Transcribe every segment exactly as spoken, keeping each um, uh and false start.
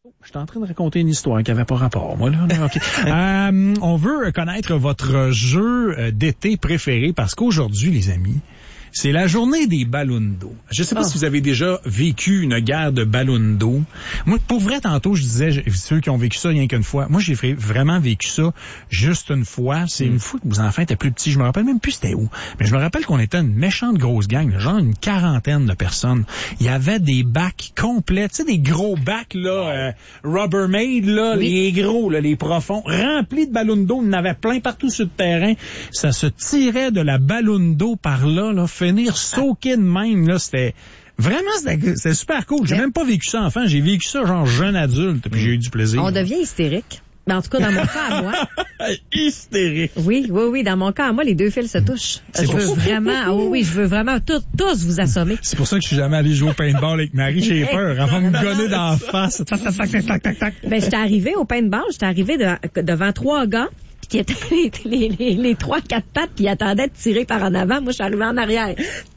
Je suis en train de raconter une histoire qui n'avait pas rapport, moi, là. Okay. euh, on veut connaître votre jeu d'été préféré parce qu'aujourd'hui, les amis, c'est la journée des ballons d'eau. Je sais pas oh. si vous avez déjà vécu une guerre de ballons d'eau. Moi, pour vrai, tantôt, je disais, ceux qui ont vécu ça rien qu'une fois. Moi, j'ai vraiment vécu ça juste une fois. C'est mm. une fois que vos enfants étaient plus petits. Je me rappelle même plus c'était où. Mais je me rappelle qu'on était une méchante grosse gang, genre une quarantaine de personnes. Il y avait des bacs complets, tu sais, des gros bacs, là, euh, Rubbermaid, là, oui. les gros, là, les profonds, remplis de ballons d'eau. Il y en avait plein partout sur le terrain. Ça se tirait de la ballon d'eau par là, là. Finir sauqué de même, là, c'était... Vraiment, c'était, c'était super cool. J'ai Mais... même pas vécu ça enfant. J'ai vécu ça genre jeune adulte, puis j'ai eu du plaisir. On devient hystérique. Ben, en tout cas, dans mon cas à moi. Hystérique. Oui, oui, oui. Dans mon cas à moi, les deux fils se touchent. C'est je veux ça. vraiment, ah, oui, oui, je veux vraiment tout, tous vous assommer. C'est pour ça que je suis jamais allé jouer au paintball avec Marie. J'ai peur. Elle va me gonner dans la face. Tac, tac, tac, tac, tac, tac. Ben, j'étais arrivé au paintball. J'étais arrivé de, devant trois gars qui étaient les, les, les, les trois, quatre pattes, qui attendaient de tirer par en avant. Moi, je suis arrivé en arrière.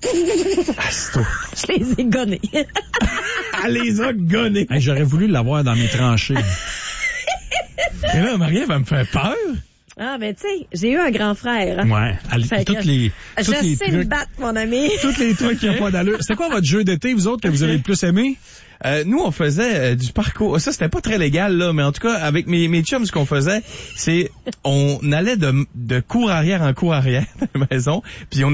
Je les ai gonnés. Elle les a gonnés. Hey, j'aurais voulu l'avoir dans mes tranchées. Et là, Marie va me faire peur. Ah, ben, tu sais, j'ai eu un grand frère. Ouais. Elle, toutes les, je toutes les sais trucs, me battre, mon ami. Tous les trucs qui n'ont pas d'allure. C'est quoi votre jeu d'été, vous autres, que vous avez le plus aimé? Euh, nous, on faisait euh, du parcours. Ça, c'était pas très légal, là, mais en tout cas, avec mes, mes chums, ce qu'on faisait, c'est on allait de, de cour arrière en cour arrière de la maison, puis on